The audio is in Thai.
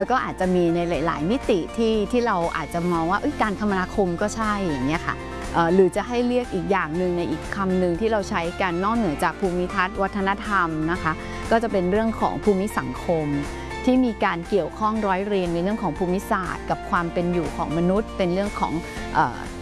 แล้วก็อาจจะมีในหลายๆมิติที่เราอาจจะมองว่าการคมนาคมก็ใช่อย่างเงี้ยค่ะหรือจะให้เรียกอีกอย่างหนึ่งในอีกคำหนึ่งที่เราใช้กันนอกเหนือจากภูมิทัศน์วัฒนธรรมนะคะก็จะเป็นเรื่องของภูมิสังคมที่มีการเกี่ยวข้องร้อยเรียงในเรื่องของภูมิศาสตร์กับความเป็นอยู่ของมนุษย์เป็นเรื่องของ